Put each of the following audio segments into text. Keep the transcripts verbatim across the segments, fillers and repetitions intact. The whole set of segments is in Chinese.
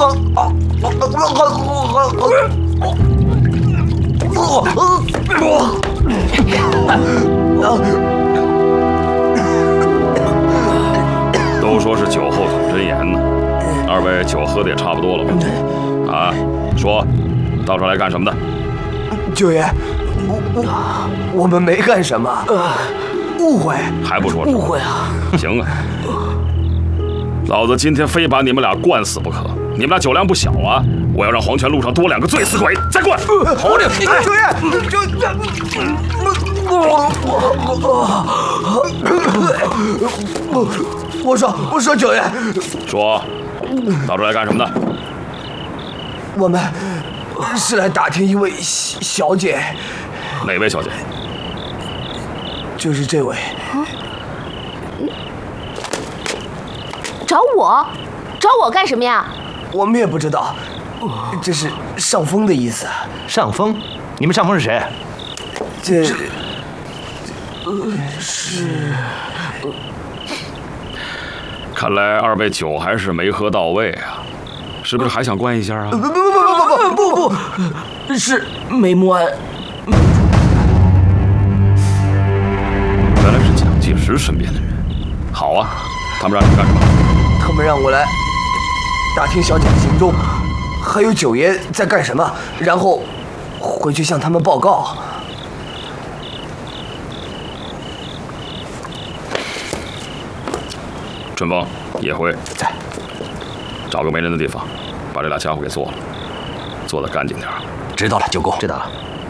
都说是酒后吐真言呢，二位酒喝的也差不多了吧？啊，说，到这儿来干什么的？ 九爷，我我我们没干什么，误会， 还不说？ 误会啊！ 行啊，老子今天非把你们俩灌死不可！你们俩酒量不小啊！我要让黄泉路上多两个醉死鬼！再灌！ 头领，九爷，九我我我说我说九爷， 说，到这儿来干什么的？ 我们是来打听一位小姐。 哪位小姐？ 就是这位。 找我？找我干什么呀？ 我们也不知道，这是上峰的意思。 上峰？你们上峰是谁？ 这，呃，是。 看来二位酒还是没喝到位啊，是不是还想灌一下啊？ 不不不不不不不不，是没摸完。 原来是蒋介石身边的人。好啊，他们让你干什么？ 他们让我来打听小姐的行踪，还有九爷在干什么，然后回去向他们报告。 春风、叶辉在， 找个没人的地方，把这俩家伙给做了，做得干净点。 知道了，九公，知道了。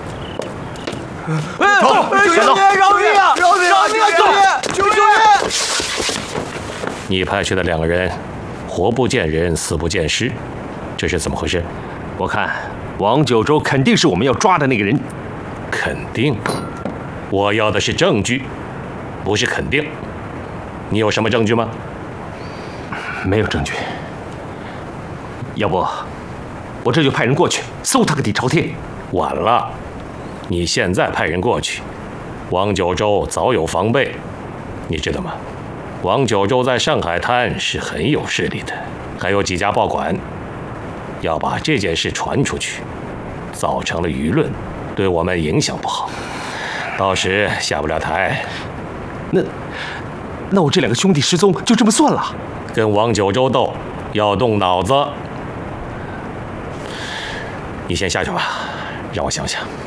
哎，走，九爷，饶命啊！饶命啊！九爷，九爷！ 你派去的两个人，活不见人，死不见尸，这是怎么回事？ 我看王九州肯定是我们要抓的那个人。 肯定？我要的是证据，不是肯定。你有什么证据吗？ 没有证据。要不，我这就派人过去搜他个底朝天。 晚了，你现在派人过去，王九州早有防备，你知道吗？王九州在上海滩是很有势力的，还有几家报馆，要把这件事传出去，造成了舆论，对我们影响不好，到时下不了台。 那，那我这两个兄弟失踪就这么算了？ 跟王九州斗，要动脑子。你先下去吧，让我想想。